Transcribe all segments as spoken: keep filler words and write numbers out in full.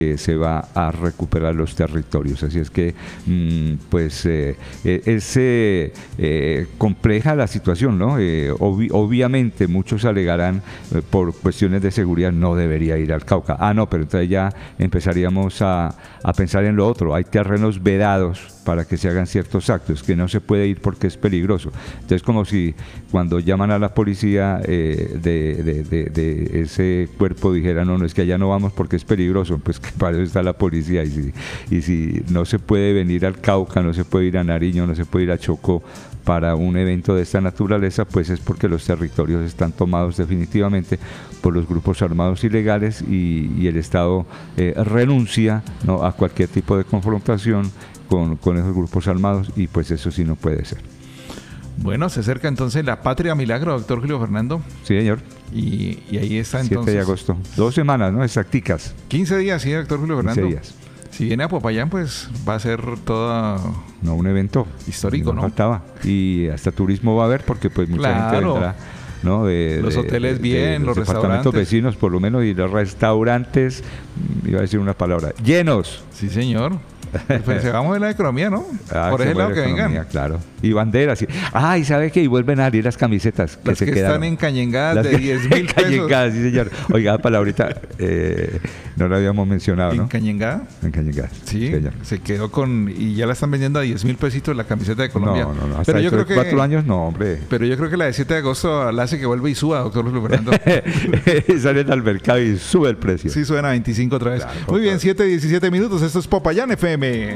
eh, se va a recuperar los territorios. Así es que, mmm, pues, eh, es eh, eh, compleja la situación, ¿no? Eh, obvi obviamente muchos alegarán eh, por cuestiones de seguridad no debería ir al Cauca. Ah, no, pero entonces ya empezaríamos a, a pensar en lo otro. Hay terrenos vedados para que se hagan ciertos actos, que no se puede ir porque es peligroso. Entonces, como si cuando llaman a la policía eh, de, de, de, de ese cuerpo dijera, no, no, es que allá no vamos porque es peligroso, pues que para eso está la policía. Y si, y si no se puede venir al Cauca, no se puede ir a Nariño, no se puede ir a Chocó para un evento de esta naturaleza, pues es porque los territorios están tomados definitivamente por los grupos armados ilegales y, y el Estado eh, renuncia, ¿no?, a cualquier tipo de confrontación Con, con esos grupos armados, y pues eso sí no puede ser. Bueno, se acerca entonces la Patria Milagro, doctor Julio Fernando. Sí, señor. Y, y ahí está entonces. siete de agosto. Dos semanas, ¿no? Exacticas. quince días, sí, doctor Julio Fernando. quince días. Si viene a Popayán, pues va a ser todo... No, un evento. Histórico, ¿no? Faltaba. Y hasta turismo va a haber, porque pues mucha claro. gente vendrá, ¿no? De, los de, hoteles de, bien, de, de los, los departamentos restaurantes vecinos por lo menos, y los restaurantes, iba a decir una palabra, llenos. Sí, señor. Pues vamos a ver la economía, ¿no? Ah, por ese lado que vengan. Claro. Y banderas. Y, ah, y sabe que y vuelven a salir las camisetas que las se que quedaron. están encañengadas de diez mil pesos. Encañengadas, sí, señor. Oiga, palabrita, eh, no la habíamos mencionado, ¿no? ¿Encañengada? Encañengadas. Sí, sí, señor. Se quedó con... Y ya la están vendiendo a diez mil pesitos la camiseta de Colombia. No, no, no. Hasta pero yo creo que cuatro años, no, hombre. Pero yo creo que la de siete de agosto la hace que vuelva y suba, doctor Julio Fernando. Salen al mercado y sube el precio. Sí, suena a veinticinco otra vez. Claro, muy bien, claro. siete diecisiete minutos. Esto es Popayán F M.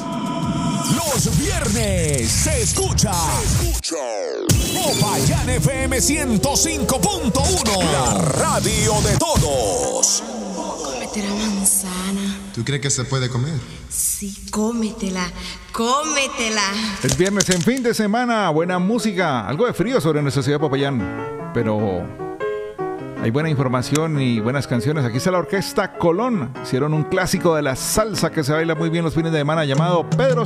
Los viernes se escucha, se escucha Popayán F M ciento cinco punto uno, la radio de todos. Cómete la manzana. ¿Tú crees que se puede comer? Sí, cómetela, cómetela. Es viernes en fin de semana, buena música, algo de frío sobre nuestra ciudad de Popayán, pero hay buena información y buenas canciones. Aquí está la Orquesta Colón, hicieron un clásico de la salsa que se baila muy bien los fines de semana llamado Pedro